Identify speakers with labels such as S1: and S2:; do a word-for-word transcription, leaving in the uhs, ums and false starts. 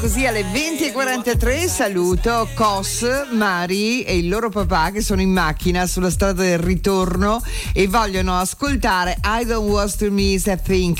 S1: Così alle venti e quarantatré saluto Cos, Mari e il loro papà che sono in macchina sulla strada del ritorno e vogliono ascoltare I Don't Want to Miss a Thing